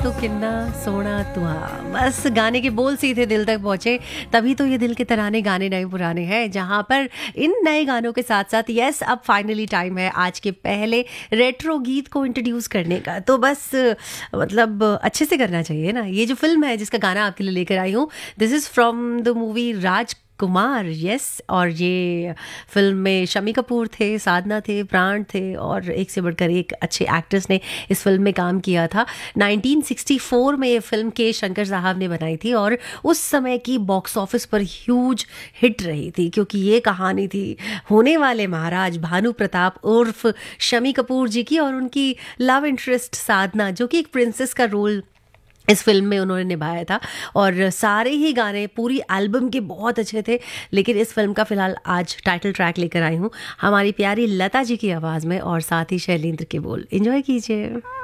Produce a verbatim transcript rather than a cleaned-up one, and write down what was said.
तो किन्ना सोना तुआ, बस गाने के बोल सीधे दिल तक पहुंचे, तभी तो ये दिल के तराने गाने नए पुराने हैं, जहां पर इन नए गानों के साथ साथ यस अब फाइनली टाइम है आज के पहले रेट्रो गीत को इंट्रोड्यूस करने का। तो बस मतलब अच्छे से करना चाहिए ना। ये जो फिल्म है जिसका गाना आपके लिए लेकर आई हूँ, this is from the movie Raj Kumar, yes. और ये फिल्म में शम्मी कपूर थे, साधना थे, प्राण थे और एक से बढ़कर एक अच्छे एक्टर्स ने इस फिल्म में काम किया था। नाइनटीन सिक्सटी फोर में ये फिल्म के शंकर साहब ने बनाई थी और उस समय की बॉक्स ऑफिस पर ह्यूज हिट रही थी, क्योंकि ये कहानी थी होने वाले महाराज भानु प्रताप उर्फ शम्मी कपूर जी की और उनकी लव इंटरेस्ट साधना, जो कि एक प्रिंसेस का रोल इस फिल्म में उन्होंने निभाया था। और सारे ही गाने पूरी एल्बम के बहुत अच्छे थे, लेकिन इस फिल्म का फिलहाल आज टाइटल ट्रैक लेकर आई हूँ हमारी प्यारी लता जी की आवाज़ में और साथ ही शैलेंद्र के बोल। एंजॉय कीजिए।